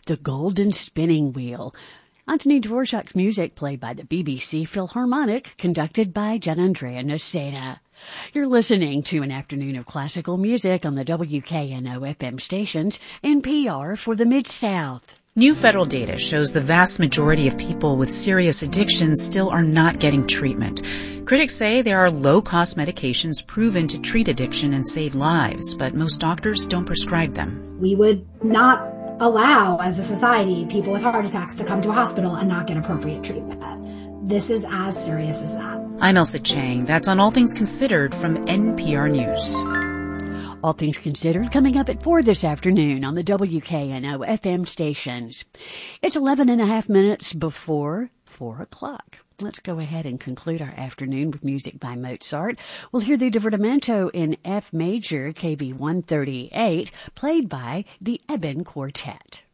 The Golden Spinning Wheel. Antonin Dvorak's music played by the BBC Philharmonic, conducted by Gianandrea Nicena. You're listening to an afternoon of classical music on the WKNO FM stations, NPR for the Mid-South. New federal data shows the vast majority of people with serious addictions still are not getting treatment. Critics say there are low-cost medications proven to treat addiction and save lives, but most doctors don't prescribe them. We would not allow, as a society, people with heart attacks to come to a hospital and not get appropriate treatment. This is as serious as that. I'm Elsa Chang. That's on All Things Considered from NPR News. All Things Considered coming up at 4 this afternoon on the WKNO FM stations. It's 11 and a half minutes before 4 o'clock. Let's go ahead and conclude our afternoon with music by Mozart. We'll hear the Divertimento in F major, KV 138, played by the Eben Quartet.